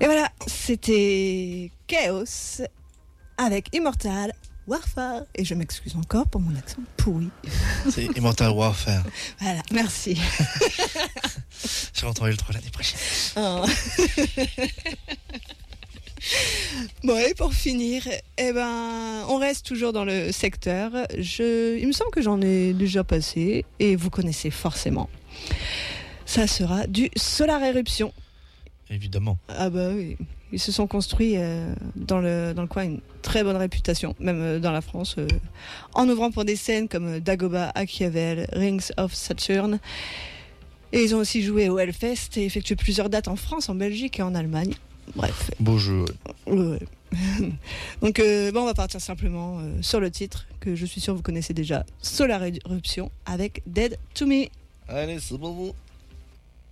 Et voilà, c'était Chaos avec Immortal Warfare. Et je m'excuse encore pour mon accent pourri. C'est Immortal Warfare. Voilà, merci. Je rentre en Ultra l'année prochaine. Oh. Bon, et pour finir, on reste toujours dans le secteur. Il me semble que j'en ai déjà passé et vous connaissez forcément. Ça sera du Solar Eruption. Évidemment. Ah bah oui, ils se sont construits dans le coin une très bonne réputation, même dans la France, en ouvrant pour des scènes comme Dagoba, Achiavel, Rings of Saturn. Et ils ont aussi joué au Hellfest et effectué plusieurs dates en France, en Belgique et en Allemagne. Bref. Beau jeu. Ouais. Donc on va partir simplement sur le titre que je suis sûr vous connaissez déjà, Solar Eruption avec Dead to Me. Allez, c'est bon.